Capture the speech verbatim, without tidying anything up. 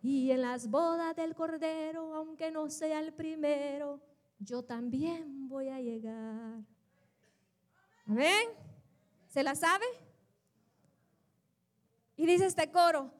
Y en las bodas del Cordero, aunque no sea el primero, yo también voy a llegar. Amén. ¿Se la sabe? Y dice este coro: